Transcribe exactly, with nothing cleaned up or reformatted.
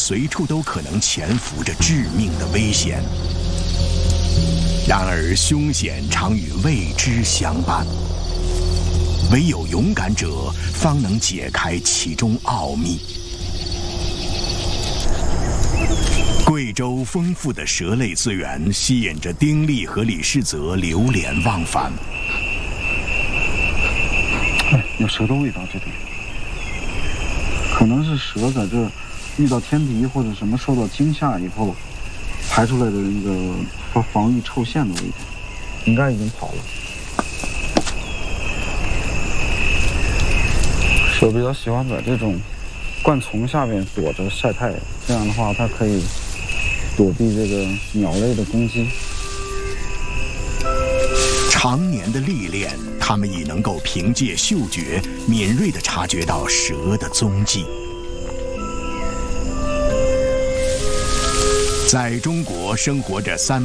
随处都可能潜伏着致命的危险。然而，凶险常与未知相伴，唯有勇敢者方能解开其中奥秘。贵州丰富的蛇类资源吸引着丁力和李世泽流连忘返。 哎，有蛇的味道，这里可能是蛇在这遇到天敌或者什么受到惊吓以后排出来的那个防防御臭线的味道，应该已经跑了。蛇比较喜欢在这种灌丛下面躲着晒太阳，这样的话它可以躲避这个鸟类的攻击。 常年的历练，他们已能够凭借嗅觉敏锐地察觉到蛇的踪迹。在中国生活着三